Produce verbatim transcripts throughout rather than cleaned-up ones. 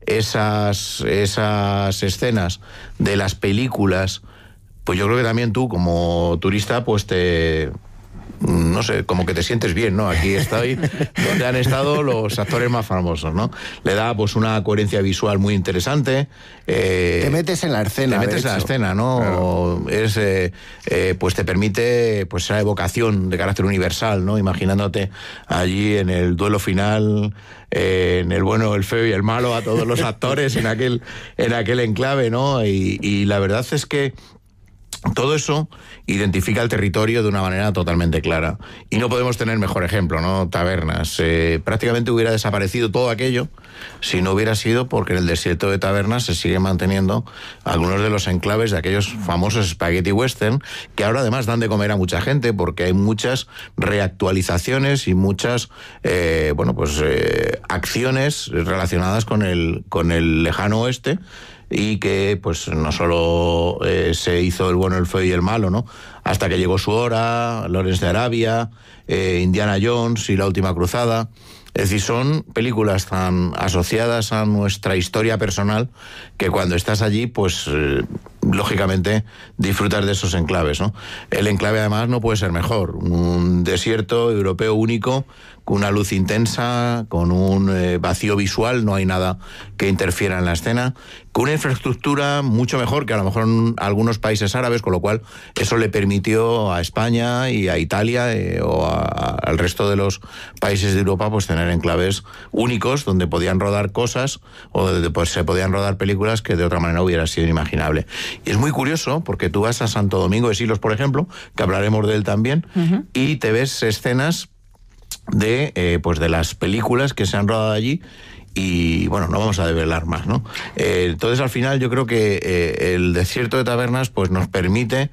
esas, esas escenas de las películas, pues yo creo que también tú, como turista, pues te... no sé, como que te sientes bien, ¿no? Aquí estoy donde han estado los actores más famosos, ¿no? Le da pues una coherencia visual muy interesante. Eh, te metes en la escena. Te metes en la escena, ¿no? Claro. Es, eh, eh, pues te permite pues esa evocación de carácter universal, ¿no? Imaginándote allí en el duelo final, eh, en el bueno, el feo y el malo, a todos los actores en aquel, en aquel enclave, ¿no? Y, y la verdad es que todo eso identifica el territorio de una manera totalmente clara. Y no podemos tener mejor ejemplo, ¿no? Tabernas. Eh, prácticamente hubiera desaparecido todo aquello si no hubiera sido porque en el desierto de Tabernas se siguen manteniendo algunos de los enclaves de aquellos famosos spaghetti western, que ahora además dan de comer a mucha gente porque hay muchas reactualizaciones y muchas eh, bueno pues eh, acciones relacionadas con el, con el lejano oeste, y que pues no solo eh, se hizo el bueno, el feo y el malo, ¿no? Hasta que llegó su hora, Lawrence de Arabia, eh, Indiana Jones y La Última Cruzada. Es decir, son películas tan asociadas a nuestra historia personal que cuando estás allí, pues eh, lógicamente disfrutas de esos enclaves, ¿no? El enclave además no puede ser mejor. Un desierto europeo único, con una luz intensa, con un eh, vacío visual, no hay nada que interfiera en la escena, con una infraestructura mucho mejor que a lo mejor en algunos países árabes, con lo cual eso le permitió a España y a Italia eh, o a, a, al resto de los países de Europa pues tener enclaves únicos donde podían rodar cosas o donde pues, se podían rodar películas que de otra manera hubiera sido inimaginable. Y es muy curioso porque tú vas a Santo Domingo de Silos, por ejemplo, que hablaremos de él también, uh-huh. y te ves escenas de eh, pues de las películas que se han rodado allí y bueno, no vamos a develar más, ¿no? Eh, entonces al final yo creo que eh, el desierto de Tabernas pues nos permite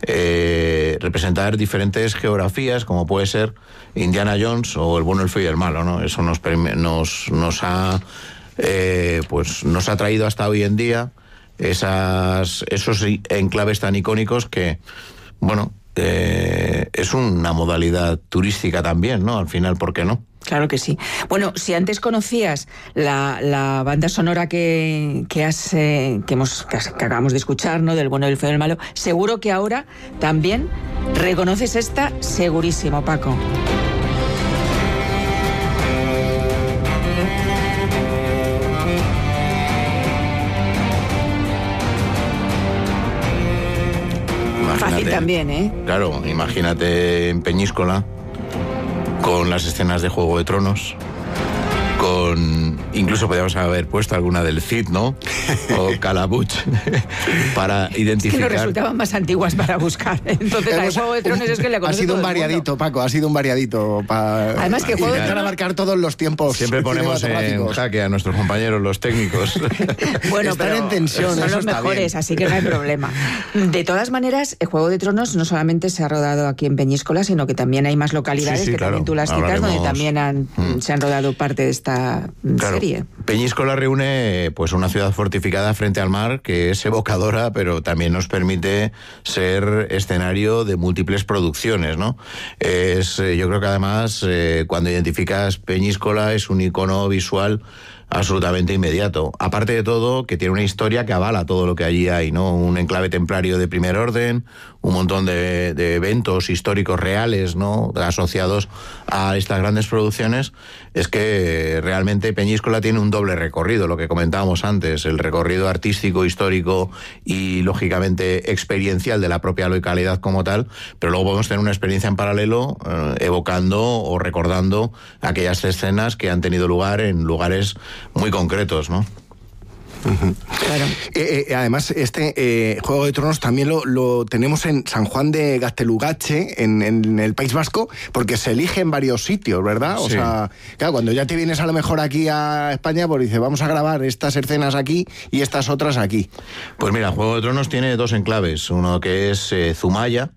eh, representar diferentes geografías, como puede ser Indiana Jones o El bueno, el feo y el malo, ¿no? Eso nos nos, nos ha eh, pues nos ha traído hasta hoy en día esas esos enclaves tan icónicos que bueno, Eh, es una modalidad turística también, ¿no? Al final, ¿por qué no? Claro que sí. Bueno, si antes conocías la, la banda sonora que, que, has, eh, que, hemos, que, que acabamos de escuchar, ¿no? Del bueno, el feo y el malo, seguro que ahora también reconoces esta, segurísimo, Paco. Fácil también, ¿eh? Claro, imagínate en Peñíscola, con las escenas de Juego de Tronos, con... incluso podríamos haber puesto alguna del Cid, ¿no? O Calabuch, para identificar... Es que nos resultaban más antiguas para buscar. Entonces, a Juego de Tronos es que le conoce. Ha sido un variadito, mundo. Paco, ha sido un variadito. Para Además que Juego de Tronos... abarcar todos los tiempos. Siempre ponemos en jaque a nuestros compañeros, los técnicos. Bueno, están pero en tensión, son eso los está mejores, bien. Así que no hay problema. De todas maneras, el Juego de Tronos no solamente se ha rodado aquí en Peñíscola, sino que también hay más localidades, sí, sí, que claro. también tú las citas, Hablaremos... donde también han, mm. se han rodado parte de esta claro. serie. Peñíscola reúne pues una ciudad fortificada frente al mar que es evocadora, pero también nos permite ser escenario de múltiples producciones, ¿no? Es, yo creo que además eh, cuando identificas Peñíscola es un icono visual absolutamente inmediato. Aparte de todo, que tiene una historia que avala todo lo que allí hay, ¿no? Un enclave templario de primer orden, un montón de, de eventos históricos reales, ¿no? Asociados a estas grandes producciones. Es que realmente Peñíscola tiene un doble recorrido, lo que comentábamos antes, el recorrido artístico, histórico y lógicamente experiencial de la propia localidad como tal, pero luego podemos tener una experiencia en paralelo eh, evocando o recordando aquellas escenas que han tenido lugar en lugares muy concretos, ¿no? Uh-huh. Claro. Eh, eh, además, este eh, Juego de Tronos también lo, lo tenemos en San Juan de Gaztelugatxe, en, en el País Vasco, porque se elige en varios sitios, ¿verdad? O sí. sea, claro, cuando ya te vienes a lo mejor aquí a España, pues dices, vamos a grabar estas escenas aquí y estas otras aquí. Pues mira, Juego de Tronos tiene dos enclaves, uno que es eh, Zumaya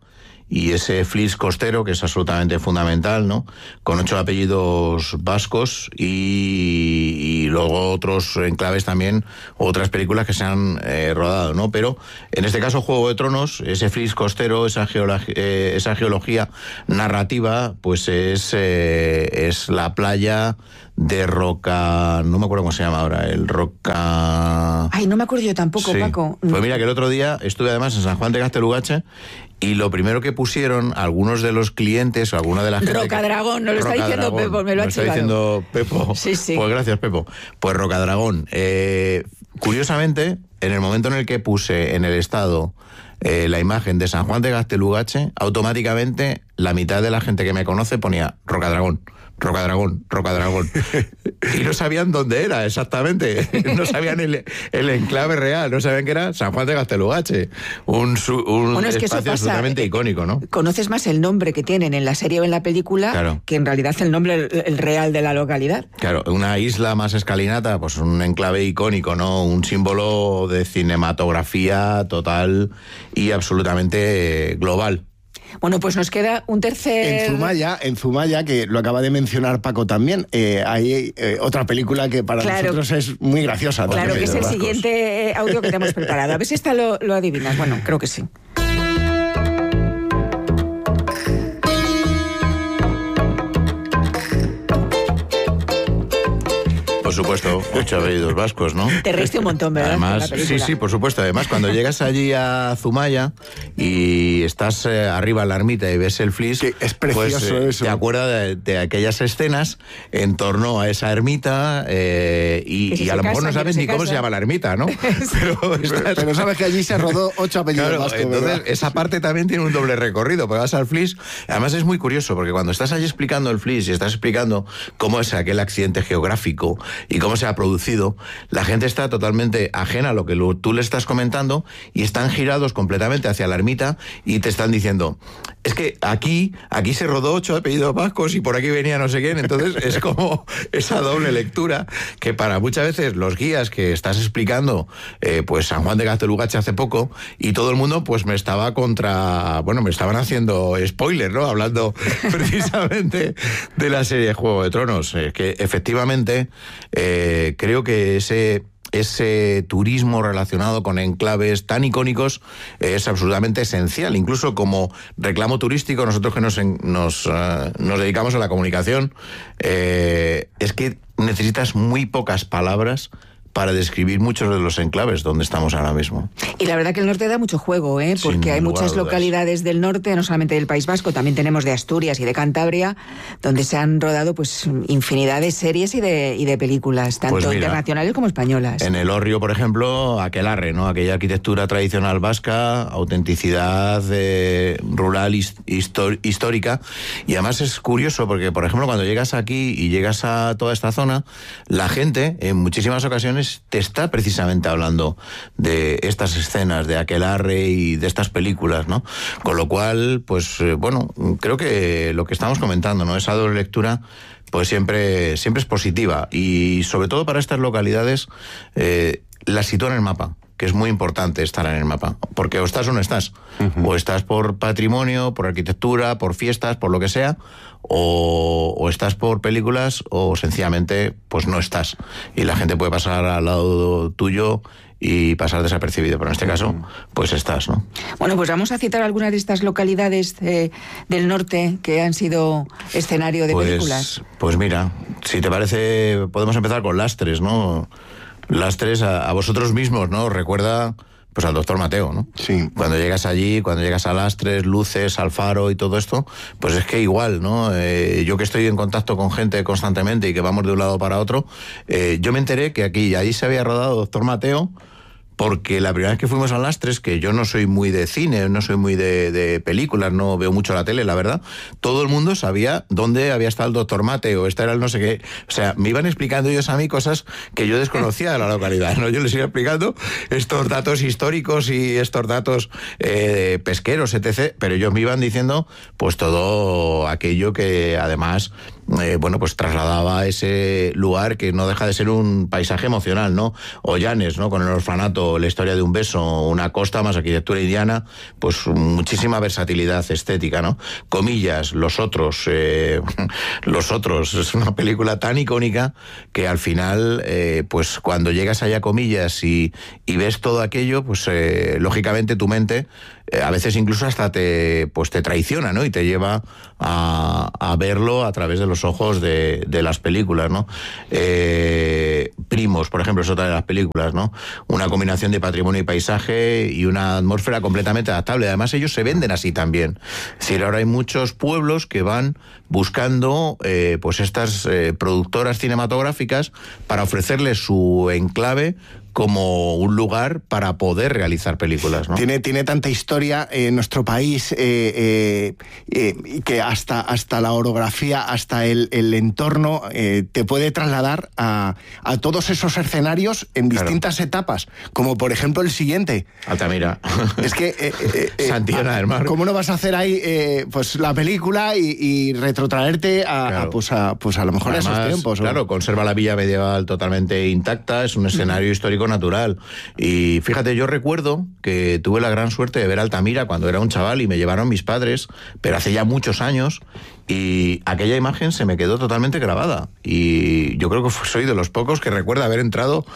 y ese flis costero, que es absolutamente fundamental, ¿no? Con ocho apellidos vascos y, y luego otros enclaves también, otras películas que se han eh, rodado, ¿no? Pero en este caso Juego de Tronos, ese flis costero, esa, geolog- eh, esa geología narrativa, pues es, eh, es la playa de Roca, no me acuerdo cómo se llama ahora, el Roca... Ay, no me acuerdo yo tampoco, Sí. Paco. Pues mira que el otro día estuve además en San Juan de Gaztelugatxe y lo primero que pusieron algunos de los clientes o alguna de la gente... Rocadragón, no lo está Roca diciendo Dragón, Pepo, me lo ha está chivado. diciendo Pepo. Sí, sí. Pues gracias, Pepo. Pues Rocadragón. Eh, curiosamente, en el momento en el que puse en el estado eh, la imagen de San Juan de Gaztelugatxe, automáticamente la mitad de la gente que me conoce ponía Rocadragón. Rocadragón, Rocadragón. Y no sabían dónde era exactamente. No sabían el, el enclave real. No sabían que era San Juan de Gaztelugatxe. Un, su, un Bueno, es que eso espacio pasa, absolutamente eh, icónico, ¿no? Conoces más el nombre que tienen en la serie o en la película Claro. que en realidad el nombre el, el real de la localidad. Claro, una isla más escalinata, pues un enclave icónico, ¿no? Un símbolo de cinematografía total y absolutamente eh, global. Bueno, pues nos queda un tercer... En Zumaya, en Zumaya, que lo acaba de mencionar Paco también, eh, hay eh, otra película que para Claro. nosotros es muy graciosa. Claro, también, que es el Vascos. siguiente audio que tenemos preparado. A ver si esta lo, lo adivinas. Bueno, creo que sí. Por supuesto, ocho apellidos vascos, ¿no? Te reíste un montón, ¿verdad? Además, con la sí, película? sí, por supuesto. Además, cuando llegas allí a Zumaya y estás eh, arriba en la ermita y ves el flis, Que es precioso pues, eh, eso. te acuerdas de, de aquellas escenas en torno a esa ermita eh, y, Que si y a se lo mejor casan, no que sabes no ni se cómo se casan. llama la ermita, ¿no? Pero, estás- Pero sabes que allí se rodó ocho apellidos Claro, vascos, entonces ¿verdad? esa parte también tiene un doble recorrido, porque vas al flis. Además es muy curioso, porque cuando estás allí explicando el flis y estás explicando cómo es aquel accidente geográfico y cómo se ha producido, la gente está totalmente ajena a lo que lo- tú le estás comentando y están girados completamente hacia la ermita y te están diciendo, es que aquí, aquí se rodó ocho apellidos vascos y por aquí venía no sé quién. Entonces es como esa doble lectura que para muchas veces los guías que estás explicando, eh, pues San Juan de Gaztelugatxe hace poco, y todo el mundo pues me estaba contra, bueno, me estaban haciendo spoiler, ¿no? Hablando precisamente de la serie Juego de Tronos. Eh, que efectivamente eh, creo que ese ese turismo relacionado con enclaves tan icónicos eh, es absolutamente esencial. Incluso como reclamo turístico, nosotros que nos, en- nos, eh, nos dedicamos a la comunicación, eh, es que necesitas muy pocas palabras para describir muchos de los enclaves donde estamos ahora mismo. Y la verdad que el norte da mucho juego, ¿eh? Sin Porque hay lugar a muchas dudas. localidades del norte, no solamente del País Vasco, también tenemos de Asturias y de Cantabria, donde se han rodado pues infinidad de series y de, y de películas, tanto Pues mira, internacionales como españolas. En el Orrio, por ejemplo, aquelarre, ¿no? Aquella arquitectura tradicional vasca, autenticidad eh, rural his- histor- histórica. Y además es curioso porque, por ejemplo, cuando llegas aquí y llegas a toda esta zona, la gente en muchísimas ocasiones te está precisamente hablando de estas escenas de aquelarre y de estas películas, ¿no? Con lo cual, pues eh, bueno, creo que lo que estamos comentando, ¿no? Esa doble lectura pues siempre, siempre es positiva y sobre todo para estas localidades eh, la sitúa en el mapa, que es muy importante estar en el mapa, porque o estás o no estás, uh-huh. o estás por patrimonio, por arquitectura, por fiestas, por lo que sea, o, o estás por películas o sencillamente pues no estás y la gente puede pasar al lado tuyo y pasar desapercibido, pero en este caso, pues estás, ¿no? Bueno, pues vamos a citar algunas de estas localidades eh, del norte que han sido escenario de pues, películas. Pues mira, si te parece, podemos empezar con Lastres, ¿no? Lastres a, a vosotros mismos, ¿no? Recuerda pues al doctor Mateo, ¿no? Sí. Cuando llegas allí, cuando llegas a Lastres, Luces, Alfaro y todo esto, pues es que igual, ¿no? Eh, yo que estoy en contacto con gente constantemente y que vamos de un lado para otro, eh, yo me enteré que aquí y allí se había rodado doctor Mateo, porque la primera vez que fuimos a Lastres, que yo no soy muy de cine, no soy muy de, de películas, no veo mucho la tele, la verdad, todo el mundo sabía dónde había estado el doctor Mateo, este era el no sé qué. O sea, me iban explicando ellos a mí cosas que yo desconocía de la localidad, ¿no? Yo les iba explicando estos datos históricos y estos datos eh, pesqueros, etcétera, pero ellos me iban diciendo pues todo aquello que además eh, bueno, pues trasladaba ese lugar que no deja de ser un paisaje emocional, ¿no? O Llanes, ¿no? Con el orfanato, la historia de un beso, una costa más arquitectura indiana, pues muchísima versatilidad estética, ¿no? Comillas, Los Otros, eh, Los Otros, es una película tan icónica que al final, eh, pues cuando llegas allá a Comillas y, y ves todo aquello, pues eh, lógicamente tu mente eh, a veces incluso hasta te, pues te traiciona, ¿no? Y te lleva a, a verlo a través de los ojos de, de las películas, ¿no? Eh, Primos, por ejemplo, es otra de las películas, ¿no? Una combinación de patrimonio y paisaje y una atmósfera completamente adaptable. Además, ellos se venden así también. Es decir, ahora hay muchos pueblos que van buscando eh, pues estas eh, productoras cinematográficas para ofrecerles su enclave como un lugar para poder realizar películas, ¿no? Tiene, tiene tanta historia en nuestro país eh, eh, eh, que hasta, hasta la orografía, hasta el, el entorno eh, te puede trasladar a, a todos esos escenarios en distintas claro. etapas, como por ejemplo el siguiente. Altamira. Es que... Eh, eh, eh, Santiana del Mar. ¿Cómo no vas a hacer ahí eh, pues la película y, y retrotraerte a, claro. a, pues a, pues a lo mejor Además, a esos tiempos? Claro, ¿o? Conserva la villa medieval totalmente intacta, es un escenario mm. histórico natural. Y fíjate, yo recuerdo que tuve la gran suerte de ver Altamira cuando era un chaval y me llevaron mis padres, pero hace ya muchos años, y aquella imagen se me quedó totalmente grabada. Y yo creo que soy de los pocos que recuerda haber entrado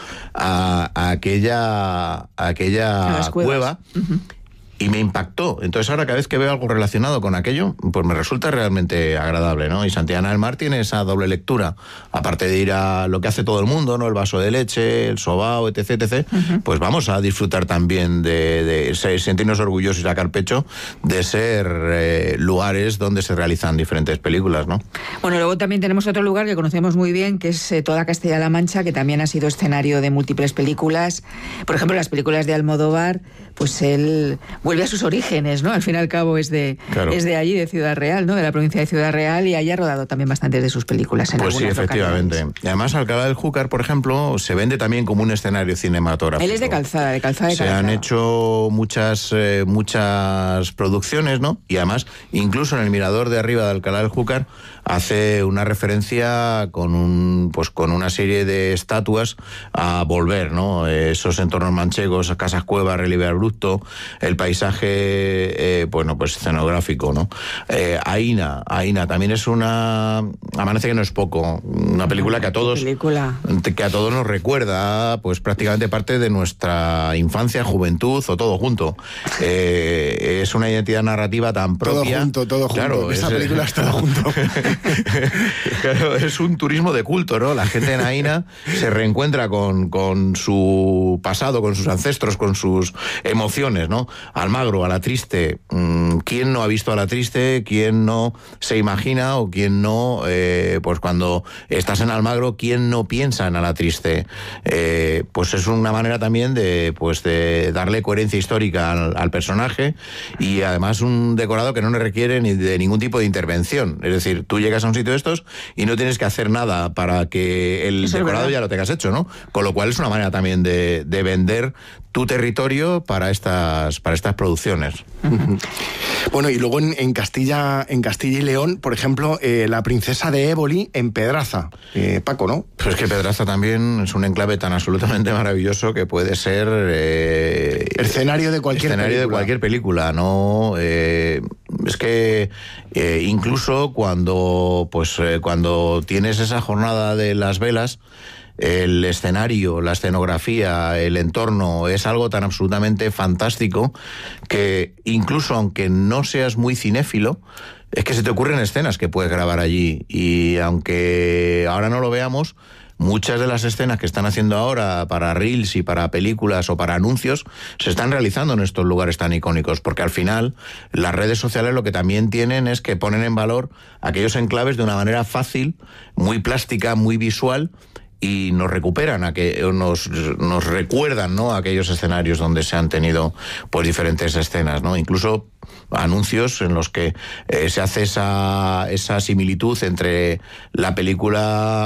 a, a aquella, a aquella a cueva. Uh-huh. Y me impactó. Entonces ahora cada vez que veo algo relacionado con aquello, pues me resulta realmente agradable, ¿no? Y Santiana del Mar tiene esa doble lectura. Aparte de ir a lo que hace todo el mundo, ¿no? El vaso de leche, el sobao, etc, etcétera. Uh-huh. Pues vamos a disfrutar también de, de ser, sentirnos orgullosos y sacar pecho de ser eh, lugares donde se realizan diferentes películas, ¿no? Bueno, luego también tenemos otro lugar que conocemos muy bien, que es eh, toda Castilla-La Mancha, que también ha sido escenario de múltiples películas. Por ejemplo, las películas de Almodóvar, pues él vuelve a sus orígenes, ¿no? Al fin y al cabo es de, claro. es de allí, de Ciudad Real, ¿no? De la provincia de Ciudad Real, y haya rodado también bastantes de sus películas en pues sí, efectivamente. localidades. Y además Alcalá del Júcar, por ejemplo, se vende también como un escenario cinematográfico. Él es de Calzada, de Calzada de Se Calzada. han hecho muchas, eh, muchas producciones, ¿no? Y además, incluso en el mirador de arriba de Alcalá del Júcar, hace una referencia con un pues con una serie de estatuas a volver, ¿no? Esos entornos manchegos, casas cuevas, relieve abrupto, el paisaje, eh, bueno, pues escenográfico, ¿no? Eh, Aína, Aína también es una... Amanece que no es poco, una película que a todos película. que a todos nos recuerda, pues prácticamente parte de nuestra infancia, juventud o todo junto. Eh, es una identidad narrativa tan propia. Todo junto, todo junto. Claro, esta es, película es todo junto. Claro, es un turismo de culto, ¿no? La gente en Aína se reencuentra con, con su pasado, con sus ancestros, con sus emociones, ¿no? Almagro, Alatriste, ¿quién no ha visto Alatriste? ¿Quién no se imagina o quién no, eh, pues cuando estás en Almagro, quién no piensa en Alatriste? Eh, pues es una manera también de, pues de darle coherencia histórica al, al personaje, y además un decorado que no requiere ni de ningún tipo de intervención. Es decir, tú llegas a un sitio de estos y no tienes que hacer nada para que el Eso decorado ya lo tengas hecho, ¿no? Con lo cual es una manera también de, de vender tu territorio para estas para estas producciones. Bueno, y luego en, en Castilla en Castilla y León, por ejemplo, eh, la princesa de Éboli en Pedraza. Eh, Paco, ¿no? Pues es que Pedraza también es un enclave tan absolutamente maravilloso que puede ser eh, escenario de cualquier escenario película. de cualquier película, ¿no? Eh, es que eh, incluso cuando pues eh, cuando tienes esa jornada de las velas, el escenario, la escenografía, el entorno es algo tan absolutamente fantástico que incluso aunque no seas muy cinéfilo, es que se te ocurren escenas que puedes grabar allí, y aunque ahora no lo veamos, muchas de las escenas que están haciendo ahora para reels y para películas o para anuncios se están realizando en estos lugares tan icónicos, porque al final las redes sociales lo que también tienen es que ponen en valor aquellos enclaves de una manera fácil, muy plástica, muy visual, y nos recuperan, a que nos, nos recuerdan, ¿no?, a aquellos escenarios donde se han tenido pues diferentes escenas, ¿no? Incluso anuncios en los que eh, se hace esa, esa similitud entre la película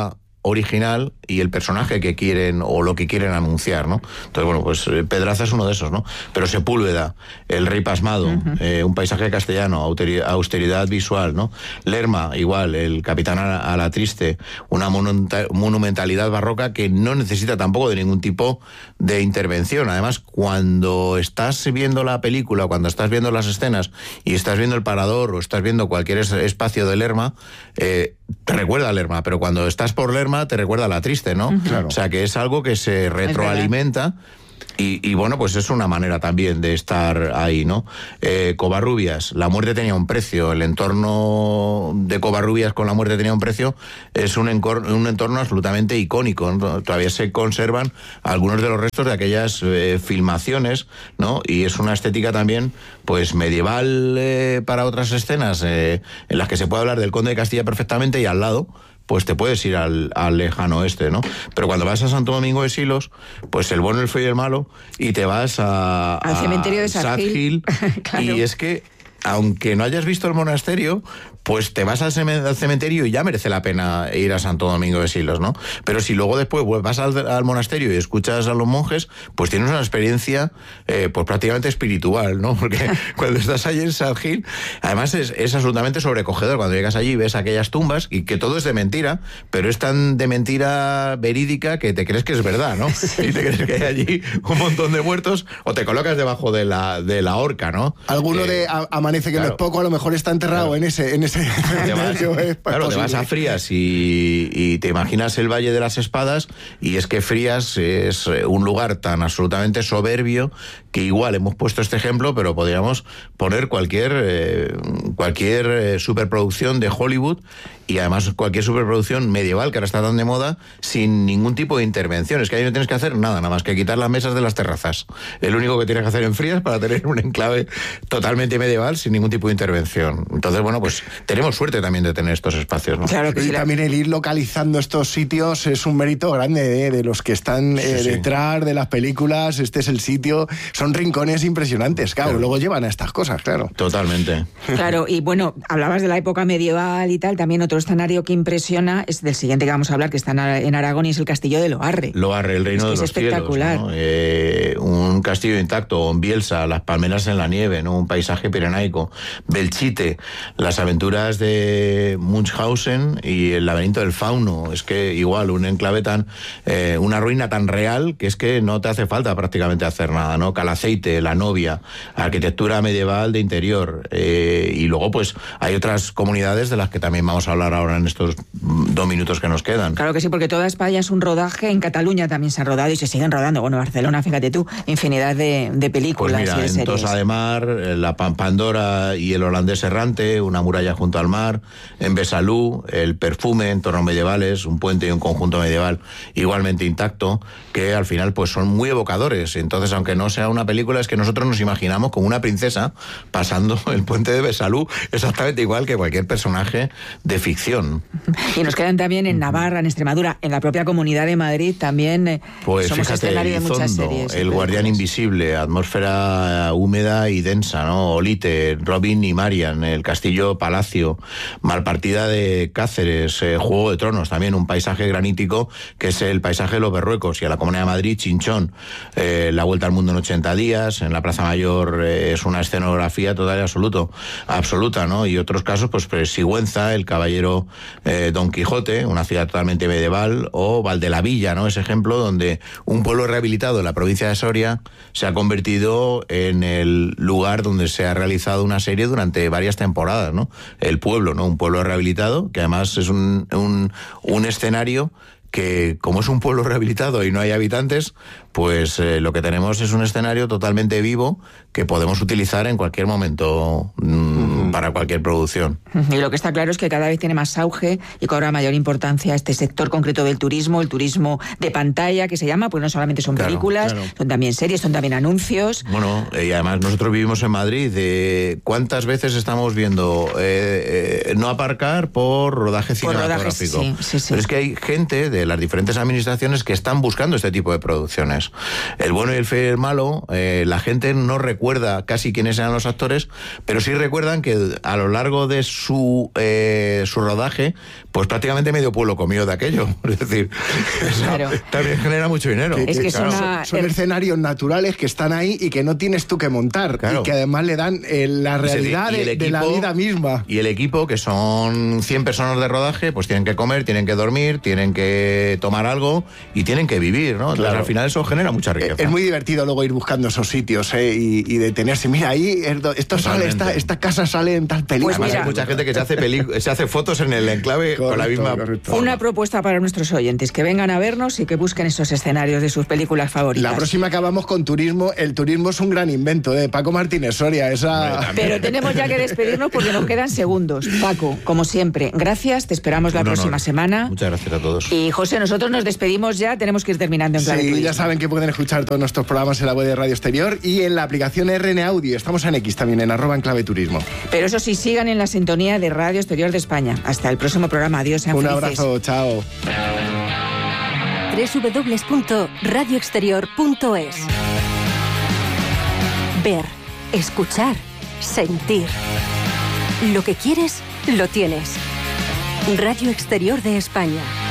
original y el personaje que quieren o lo que quieren anunciar, ¿no? Entonces, bueno, pues Pedraza es uno de esos, ¿no? Pero Sepúlveda, El Rey Pasmado, uh-huh. eh, un paisaje castellano, austeridad visual, ¿no? Lerma, igual, El Capitán a la Triste, una monumentalidad barroca que no necesita tampoco de ningún tipo de intervención. Además, cuando estás viendo la película, cuando estás viendo las escenas y estás viendo el parador o estás viendo cualquier espacio de Lerma, eh, te recuerda a Lerma, pero cuando estás por Lerma te recuerda a la Triste, ¿no? Uh-huh. Claro. O sea, que es algo que se retroalimenta. Y, y bueno, pues es una manera también de estar ahí, ¿no? Eh, Covarrubias, la muerte tenía un precio, el entorno de Covarrubias con la muerte tenía un precio, es un, encor- un entorno absolutamente icónico, ¿no? Todavía se conservan algunos de los restos de aquellas eh, filmaciones, ¿no? Y es una estética también, pues medieval eh, para otras escenas, eh, en las que se puede hablar del Conde de Castilla perfectamente y al lado pues te puedes ir al, al lejano oeste, ¿no? Pero cuando vas a Santo Domingo de Silos, pues el bueno, el feo y el malo, y te vas a... al cementerio de Sad Hill. Claro. Y es que, aunque no hayas visto el monasterio, pues te vas al cementerio y ya merece la pena ir a Santo Domingo de Silos, ¿no? Pero si luego después vas al, al monasterio y escuchas a los monjes, pues tienes una experiencia eh, pues prácticamente espiritual, ¿no? Porque cuando estás allí en Sad Hill, además es, es absolutamente sobrecogedor cuando llegas allí y ves aquellas tumbas y que todo es de mentira, pero es tan de mentira verídica que te crees que es verdad, ¿no? Sí. Y te crees que hay allí un montón de muertos o te colocas debajo de la, de la horca, ¿no? Alguno eh, de a, amanece que claro. no es poco, a lo mejor está enterrado claro. en ese... En ese Te vas, claro, te vas a Frías y, y te imaginas el Valle de las Espadas, y es que Frías es un lugar tan absolutamente soberbio que igual hemos puesto este ejemplo, pero podríamos poner cualquier eh, cualquier eh, superproducción de Hollywood, y además cualquier superproducción medieval que ahora está tan de moda, sin ningún tipo de intervención. Es que ahí no tienes que hacer nada, nada más que quitar las mesas de las terrazas. El único que tienes que hacer en Frías para tener un enclave totalmente medieval sin ningún tipo de intervención. Entonces, bueno, pues tenemos suerte también de tener estos espacios, ¿no? Claro que sí. Y también el ir localizando estos sitios es un mérito grande, ¿eh? De los que están eh, sí, sí. detrás de las películas. Este es el sitio. Son rincones impresionantes, claro. claro. Luego llevan a estas cosas, claro. Totalmente. Claro, y bueno, hablabas de la época medieval y tal. También otro escenario que impresiona es del siguiente que vamos a hablar, que está en Aragón, y es el castillo de Loarre. Loarre, el reino es de los cielos. Es espectacular. ¿No? Eh, un castillo intacto, en Bielsa, las palmeras en la nieve, ¿no? Un paisaje pirenaico. Belchite, las aventuras de Munchausen y el laberinto del fauno. Es que igual, un enclave tan, eh, una ruina tan real que es que no te hace falta prácticamente hacer nada, ¿no? Calaceite, La Novia, arquitectura medieval de interior, eh, y luego pues hay otras comunidades de las que también vamos a hablar ahora en estos dos minutos que nos quedan. Claro que sí, porque toda España es un rodaje. En Cataluña también se han rodado y se siguen rodando. Bueno, Barcelona, fíjate tú, infinidad de, de películas. Pues mira, y de en series. Tossa de Mar, la Pandora y el holandés errante, Una muralla junto al mar, en Besalú, El perfume, entornos medievales, un puente y un conjunto medieval igualmente intacto, que al final pues son muy evocadores. Entonces, aunque no sea una película, es que nosotros nos imaginamos como una princesa pasando el puente de Besalú, exactamente igual que cualquier personaje de ficción. Y nos quedan también en Navarra, en Extremadura, en la propia Comunidad de Madrid también. Eh, pues somos fíjate, escenario de muchas series. El guardián invisible, atmósfera húmeda y densa, ¿no? Olite, Robin y Marian, el castillo palacio, Malpartida de Cáceres, eh, Juego de Tronos, también un paisaje granítico que es el paisaje de los Berruecos, y a la Comunidad de Madrid, Chinchón, eh, La Vuelta al Mundo en ochenta días, en la Plaza Mayor eh, es una escenografía total y absoluto, absoluta, ¿no? Y otros casos, pues, pues Sigüenza, El Caballero eh, Don Quijote, una ciudad totalmente medieval, o Valdelavilla, ¿no? Ese ejemplo donde un pueblo rehabilitado en la provincia de Soria se ha convertido en el lugar donde se ha realizado una serie durante varias temporadas, ¿no? El pueblo, ¿no? Un pueblo rehabilitado, que además es un, un, un escenario que, como es un pueblo rehabilitado y no hay habitantes, pues eh, lo que tenemos es un escenario totalmente vivo que podemos utilizar en cualquier momento mmm, uh-huh. para cualquier producción. Y lo que está claro es que cada vez tiene más auge y cobra mayor importancia este sector concreto del turismo, el turismo de pantalla, que se llama, pues no solamente son claro, películas, claro. son también series, son también anuncios. Bueno, y además nosotros vivimos en Madrid, eh, ¿cuántas veces estamos viendo eh, eh, no aparcar por rodaje cinematográfico? Por rodaje, sí, sí, sí. Pero es que hay gente de las diferentes administraciones que están buscando este tipo de producciones. El bueno y el feo y el malo, eh, la gente no recuerda casi quiénes eran los actores, pero sí recuerdan que al, a lo largo de su, eh, su rodaje, pues prácticamente medio pueblo comió de aquello. Es decir, claro. también genera mucho dinero. Es que claro. son, una, son escenarios naturales que están ahí y que no tienes tú que montar, claro. y que además le dan eh, la realidad de, equipo, de la vida misma. Y el equipo, que son cien personas de rodaje, pues tienen que comer, tienen que dormir, tienen que tomar algo y tienen que vivir, ¿no? Entonces, claro. al final eso genera mucha riqueza. Es muy divertido luego ir buscando esos sitios, ¿eh? y, y detenerse. Mira, ahí esto sale, esta, esta casa sale en tal película. Pues además, hay mucha gente que se hace, peli- se hace fotos en el enclave correcto, con la misma forma. Una propuesta para nuestros oyentes, que vengan a vernos y que busquen esos escenarios de sus películas favoritas. La próxima acabamos con turismo. El turismo es un gran invento de Paco Martínez Soria. Esa... Pero tenemos ya que despedirnos porque nos quedan segundos. Paco, como siempre, gracias. Te esperamos la un próxima honor. semana. Muchas gracias a todos. Y José, nosotros nos despedimos ya. Tenemos que ir terminando en Clave Sí, Turismo. ya saben que pueden escuchar todos nuestros programas en la web de Radio Exterior y en la aplicación R N Audio. Estamos en X también, en arroba en Clave Turismo. Pero eso sí, sigan en la sintonía de Radio Exterior de España. Hasta el próximo programa. Adiós, sean Un felices. abrazo, chao. doble u doble u doble u punto radio exterior punto es. Ver, escuchar, sentir. Lo que quieres, lo tienes. Radio Exterior de España.